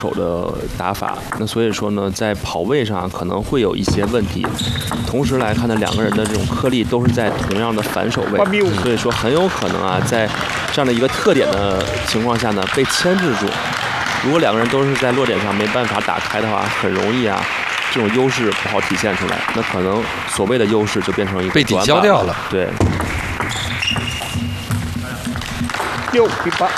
手的打法，那所以说呢，在跑位上可能会有一些问题。同时来看呢，两个人的这种颗粒都是在同样的反手位，所以说很有可能啊，在这样的一个特点的情况下呢，被牵制住。如果两个人都是在落点上没办法打开的话，很容易啊，这种优势不好体现出来。那可能所谓的优势就变成一个被抵消掉了。 对。 6比8。